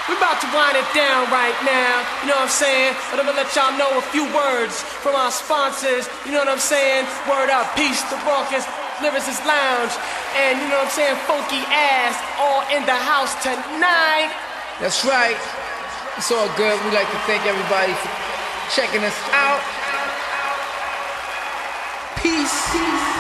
We're about to wind it down right now, you know what I'm saying? But I'm gonna let y'all know a few words from our sponsors, you know what I'm saying? Word up, peace, the Raucous Lyricist Lounge, and you know what I'm saying? Funky ass, all in the house tonight. That's right. It's all good. We'd like to thank everybody for checking us out. Peace.